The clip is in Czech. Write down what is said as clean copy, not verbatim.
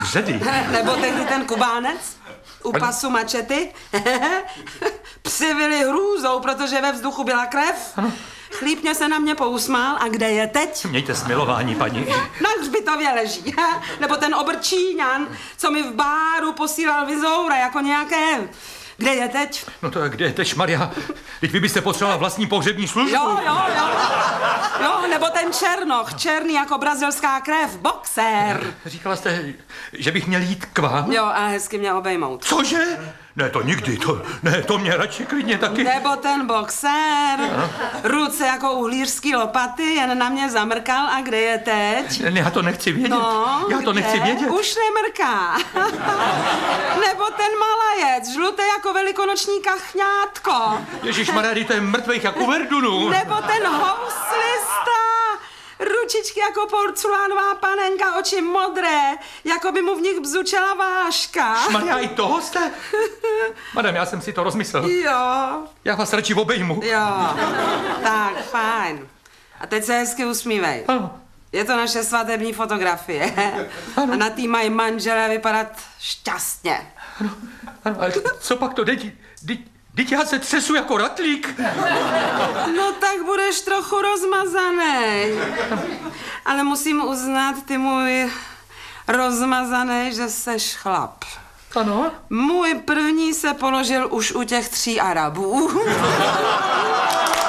Ředy. Nebo tehdy ten Kubánec u pasu mačety. Psi vyli hrůzou, protože ve vzduchu byla krev. Chlípně se na mě pousmál. A kde je teď? Mějte smilování, paní. Na hřbitově leží. Nebo ten Obrčíňan, co mi v báru posílal vizoura jako nějaké... Kde je teď? No to je, kde je teď, Maria? Teď vy byste potřebovala vlastní pohřební službu. Jo, nebo ten Černoch, černý jako brazilská krev, boxer. Říkala jste, že bych měl jít k vám? Jo, a hezky mě obejmout. Cože? Ne, to nikdy, to mě radši klidně taky. Nebo ten boxer, ruce jako uhlířský lopaty, jen na mě zamrkal. A kde je teď? Ne, já to nechci vědět. No, já to nechci vědět. Už nemrká. Nebo ten malajec, žluté jako velikonoční kachňátko. Ježišmarja, to je mrtvejch jak u Verdunu. Nebo ten houslista. Ručičky jako porcelánová panenka, oči modré, jako by mu v nich bzučela váška. Šmarja, i toho jste? Madam, já jsem si to rozmyslel. Jo. Já vás radši obejmu. Jo, tak, fajn. A teď se hezky usmívej. Ano. Je to naše svatební fotografie. Ano. A na tý mají manželé vypadat šťastně. Ano, ale co pak to děti? Teď já se třesu jako ratlík. No tak budeš trochu rozmazanej. Ale musím uznat, ty můj rozmazanej, že seš chlap. Ano? Můj první se položil už u těch 3 Arabů.